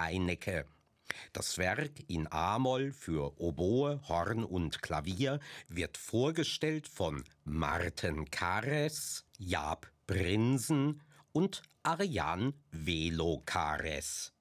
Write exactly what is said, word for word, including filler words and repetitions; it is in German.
Reinecke. Das Werk in a-Moll für Oboe, Horn und Klavier wird vorgestellt von Marten Kares, Jaap Prinsen und Arjan Velokares.